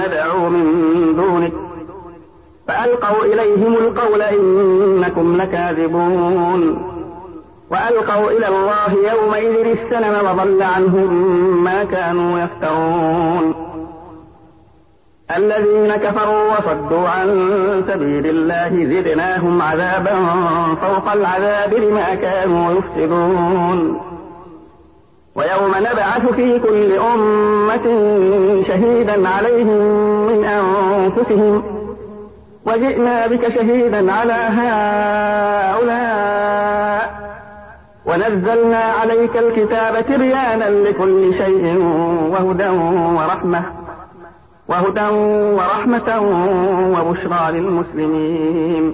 ندعو من دونك فألقوا إليهم القول إنكم لكاذبون وألقوا إلى الله يومئذ السلم وضل عنهم ما كانوا يفترون الذين كفروا وصدوا عن سبيل الله زدناهم عذابا فوق العذاب بما كانوا يفسدون ويوم نبعث في كل أمة شهيدا عليهم من أنفسهم وجئنا بك شهيدا على هؤلاء ونزلنا عليك الكتاب تبيانا لكل شيء وهدى ورحمة وبشرى للمسلمين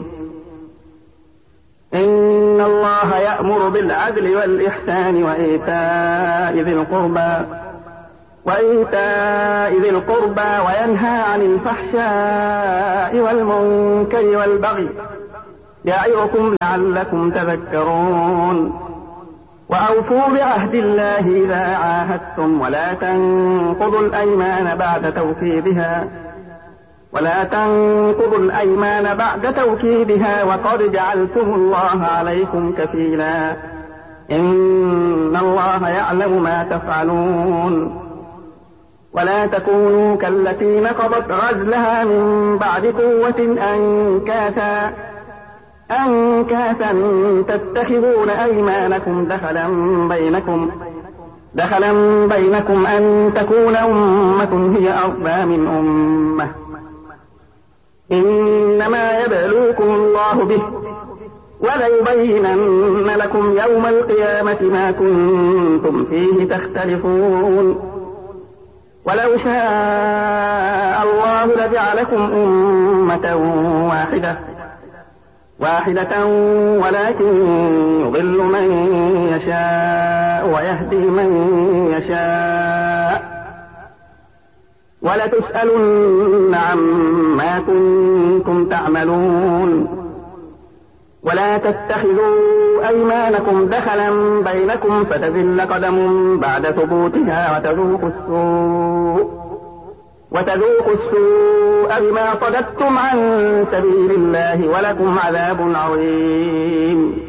إن الله يأمر بالعدل والإحسان وإيتاء ذي القربى وينهى عن الفحشاء والمنكر والبغي يعظكم لعلكم تذكرون وأوفوا بعهد الله إذا عاهدتم ولا تنقضوا الأيمان بعد توكيدها وقد جعلتم الله عليكم كفيلا إن الله يعلم ما تفعلون ولا تكونوا كالتي نقضت غزلها من بعد قوة أنكاثا تتخذون أيمانكم دخلا بينكم أن تكون أمة هي أربى من أمة إنما يبلوكم الله به وليبينن لكم يوم القيامة ما كنتم فيه تختلفون ولو شاء الله لجعلكم أمة واحدة ولكن يضل من يشاء ويهدي من يشاء ولتسألن عما كنتم تعملون ولا تتخذوا أيمانكم دخلا بينكم فتزل قدم بعد ثبوتها وتذوقوا السوء بما صددتم عن سبيل الله ولكم عذاب عظيم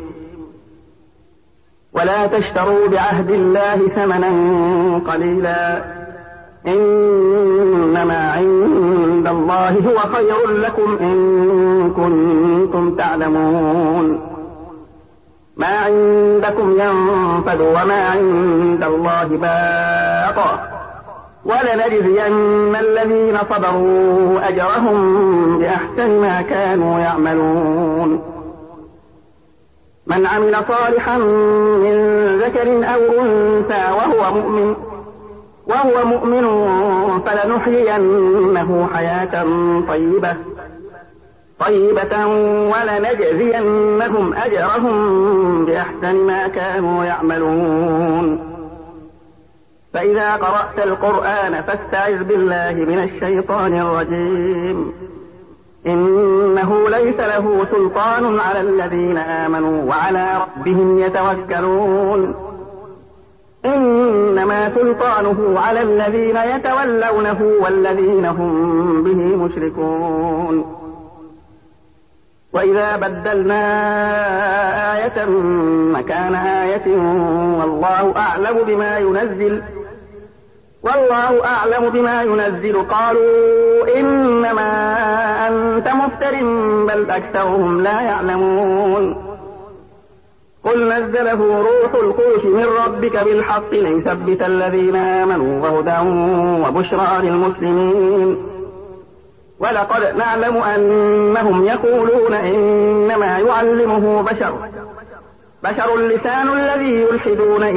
ولا تشتروا بعهد الله ثمنا قليلا إنما عند الله هو خير لكم إن كنتم تعلمون ما عندكم ينفد وما عند الله باق ولنجزين الذين صبروا أجرهم بأحسن ما كانوا يعملون من عمل صالحا من ذكر أو أنثى وهو مؤمن فلنحيينه حياة طيبة ولنجزينهم أجرهم بأحسن ما كانوا يعملون فإذا قرأت القرآن فاستعذ بالله من الشيطان الرجيم إنه ليس له سلطان على الذين آمنوا وعلى ربهم يتوكلون إنما سلطانه على الذين يتولونه والذين هم به مشركون وإذا بدلنا آية مكان آية والله أعلم بما ينزل قالوا إنما أنت مفتر بل أكثرهم لا يعلمون قل نزله روح القدس من ربك بالحق ليثبت الذين آمنوا وهدى وبشرى للمسلمين ولقد نعلم أنهم يقولون إنما يعلمه بشر لسان الذي يلحدون